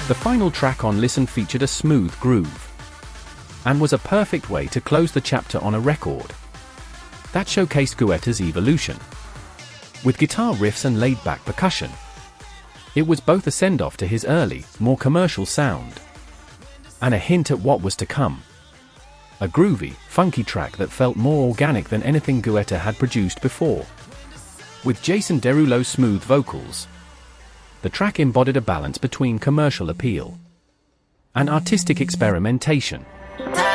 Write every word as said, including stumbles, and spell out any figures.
The final track on Listen featured a smooth groove, and was a perfect way to close the chapter on a record that showcased Guetta's evolution. With guitar riffs and laid-back percussion, it was both a send-off to his early, more commercial sound, and a hint at what was to come. A groovy, funky track that felt more organic than anything Guetta had produced before. With Jason Derulo's smooth vocals, the track embodied a balance between commercial appeal and artistic experimentation.